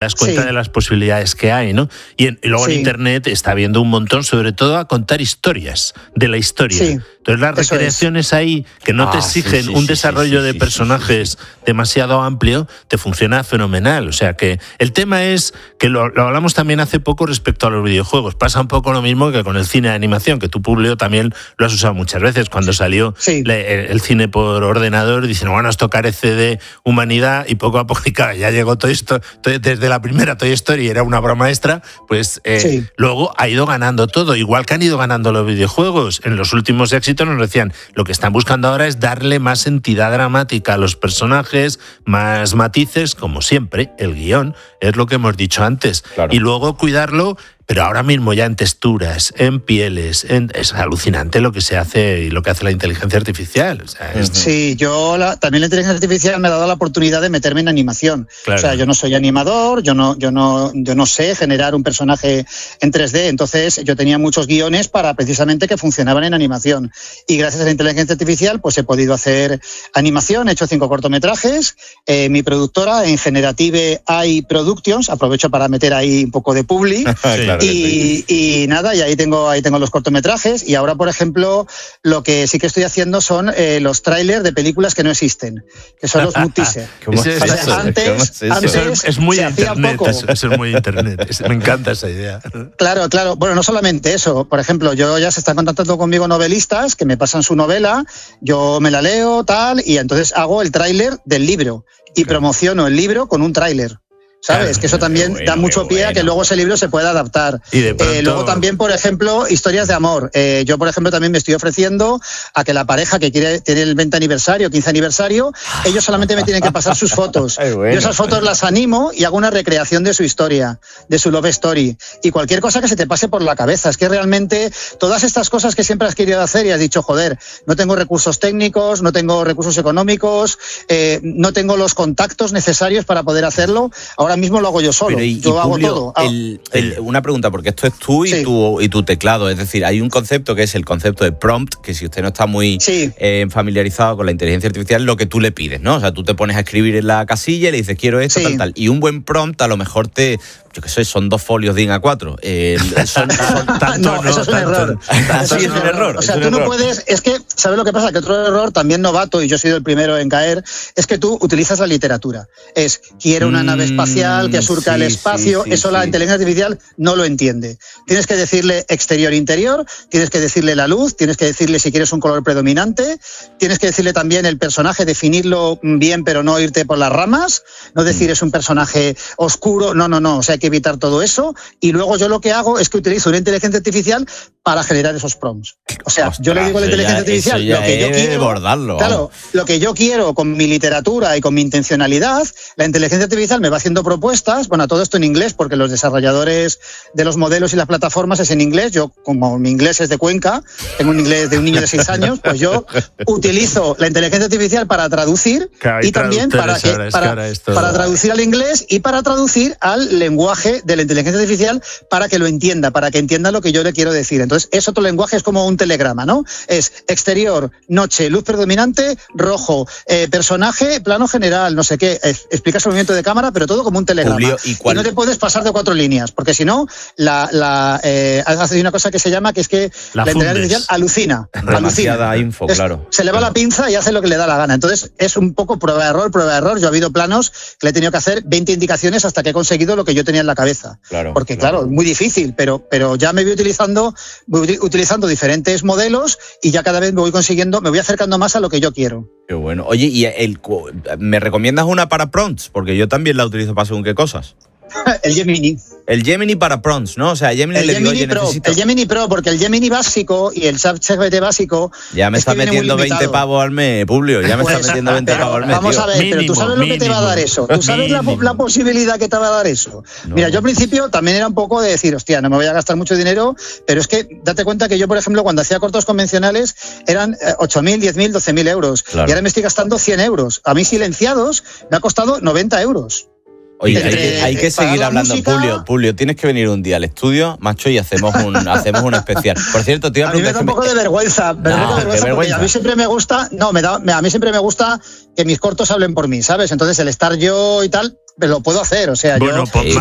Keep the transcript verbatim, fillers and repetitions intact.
Te das cuenta Sí. de las posibilidades que hay, ¿no? Y, en, y luego Sí. en Internet está habiendo un montón, sobre todo a contar historias de la historia. Sí. Entonces las Eso recreaciones es. ahí, que no Ah, te exigen sí, sí, un sí, desarrollo sí, sí, de sí, personajes sí, sí, sí. demasiado amplio, te funciona fenomenal. O sea que el tema es que lo, lo hablamos también hace poco respecto a los videojuegos. Pasa un poco lo mismo que con el cine de animación, que tú, Publio, también lo has usado muchas veces. Cuando salió Sí. le, el cine por ordenador, dicen, bueno, esto carece de humanidad, y poco a poco, y claro, ya llegó todo esto, desde la primera Toy Story era una obra maestra, pues eh, Sí. luego ha ido ganando todo, igual que han ido ganando los videojuegos. En los últimos éxitos nos decían, lo que están buscando ahora es darle más entidad dramática a los personajes, más matices, como siempre, el guión, es lo que hemos dicho antes. Claro. Y luego cuidarlo, pero ahora mismo ya en texturas, en pieles, en, es alucinante lo que se hace y lo que hace la inteligencia artificial. O sea, es, Sí, yo la, también la inteligencia artificial me ha dado la oportunidad de meterme en animación. Claro. O sea, yo no soy animador, yo no, yo no, yo no sé generar un personaje en tres D, entonces yo tenía muchos guiones para precisamente que funcionaban en animación. Y gracias a la inteligencia artificial, pues he podido hacer animación, he hecho cinco cortometrajes. Eh, mi productora en Generative A I Productions, aprovecho para meter ahí un poco de publi. Claro que sí. Y, y nada, y ahí tengo, ahí tengo los cortometrajes. Y ahora, por ejemplo, lo que sí que estoy haciendo son eh, los trailers de películas que no existen, que son los mood teaser. ¿Cómo Ese- es ese- eso? antes- ¿Cómo es eso? antes- eso es, es muy se hacía internet, poco. eso, eso es muy internet. Es- me encanta esa idea. Claro, claro. Bueno, no solamente eso. Por ejemplo, yo ya se están contactando conmigo novelistas que me pasan su novela, yo me la leo, tal, y entonces hago el tráiler del libro y Claro. promociono el libro con un tráiler. ¿Sabes? Claro, que eso también qué da bueno, mucho qué pie a que bueno. luego ese libro se pueda adaptar. Y de pronto- Eh, luego también, por ejemplo, historias de amor. Eh, yo, por ejemplo, también me estoy ofreciendo a que la pareja que quiere tener el veinte aniversario, quince aniversario, ellos solamente me tienen que pasar sus fotos. Ay, bueno. Yo esas fotos las animo y hago una recreación de su historia, de su love story. Y cualquier cosa que se te pase por la cabeza. Es que realmente todas estas cosas que siempre has querido hacer y has dicho, joder, no tengo recursos técnicos, no tengo recursos económicos, eh, no tengo los contactos necesarios para poder hacerlo, ahora mismo lo hago yo solo. Pero y, yo y hago Publio, todo. Hago- el- el- una pregunta, porque esto es tú y, Sí. tu, y tu teclado. Es decir, hay un concepto que es el concepto de prompt, que si usted no está muy Sí. eh, familiarizado con la inteligencia artificial, lo que tú le pides, ¿no? O sea, tú te pones a escribir en la casilla y le dices, quiero esto, Sí. tal, tal. Y un buen prompt a lo mejor te, yo qué sé, son dos folios de I N A cuatro. Eh, son, son tanto, no, eso es un tanto, error. tanto Eso sí, es un error. O sea, es un tú no error. puedes. Es que, ¿sabes lo que pasa? Que otro error también novato, y yo he sido el primero en caer, es que tú utilizas la literatura. Es, quiero una Mm, nave espacial que surca sí, el espacio. sí, sí, eso sí. la inteligencia artificial no lo entiende. Tienes que decirle exterior-interior, tienes que decirle la luz, tienes que decirle si quieres un color predominante, tienes que decirle también el personaje, definirlo bien, pero no irte por las ramas, no decir Mm. es un personaje oscuro, no, no, no, o sea, hay que evitar todo eso. Y luego yo lo que hago es que utilizo una inteligencia artificial para generar esos prompts. O sea, Ostras, yo le digo a la eso inteligencia ya- artificial eso ya lo que yo es quiero. bordarlo, Claro, vamos. lo que yo quiero con mi literatura y con mi intencionalidad, la inteligencia artificial me va haciendo propuestas. Bueno, todo esto en inglés, porque los desarrolladores de los modelos y las plataformas es en inglés. Yo, como mi inglés es de Cuenca, tengo un inglés de un niño de seis años, pues yo utilizo la inteligencia artificial para traducir Claro, hay y también para, traductores que, ahora, es para, que ahora esto- para traducir al inglés y para traducir al lenguaje de la inteligencia artificial para que lo entienda, para que entienda lo que yo le quiero decir. Entonces, es otro lenguaje, es como un telegrama, ¿no? Es exterior, noche, luz predominante, rojo, eh, personaje, plano general, no sé qué. Es, explicas el movimiento de cámara, pero todo como un telegrama. Publio, ¿y cuál- no te puedes pasar de cuatro líneas, porque si no, la, la, eh, hace una cosa que se llama que es que La la, inteligencia fundes. artificial alucina. Demasiada alucina. info, Es- claro. Se le va la pinza y hace lo que le da la gana. Entonces, es un poco prueba de error, prueba de error. Yo he habido planos que le he tenido que hacer veinte indicaciones hasta que he conseguido lo que yo tenía en la cabeza. Claro, Porque, claro. claro, muy difícil, pero, pero ya me voy utilizando, voy uti- utilizando diferentes modelos y ya cada vez me voy consiguiendo, me voy acercando más a lo que yo quiero. Qué bueno. Oye, ¿y el, cu- me recomiendas una para prompts? Porque yo también la utilizo para según qué cosas. El Gemini. El Gemini para prompts, ¿no? O sea, Gemini El le digo, Gemini oye, Pro, necesito... el Gemini Pro, porque el Gemini básico y el ChatGPT básico. Ya me es que está viene muy metiendo veinte limitado. pavos al mes, Publio. Ya me Pues, está metiendo veinte pero pavos al mes, vamos tío. a ver, pero tú Mínimo, sabes lo que te va a dar mínimo. eso. Tú sabes la, Mínimo. la posibilidad que te va a dar eso. No. Mira, yo al principio también era un poco de decir, hostia, no me voy a gastar mucho dinero, pero es que date cuenta que yo, por ejemplo, cuando hacía cortos convencionales eran eh, ocho mil, diez mil, doce mil euros. Claro. Y ahora me estoy gastando cien euros. A mí silenciados me ha costado noventa euros. Oye, hay Entre- que, hay que eh, para seguir la hablando, música- Publio. Publio, tienes que venir un día al estudio, macho, y hacemos un, hacemos un especial. Por cierto, te iba a A mí me preguntar... da un que poco de vergüenza, me da un poco de qué vergüenza, porque vergüenza. a mí siempre me gusta, no, me da, me- a mí siempre me gusta que mis cortos hablen por mí, ¿sabes? Entonces el estar yo y tal, lo puedo hacer, o sea, bueno, yo... pues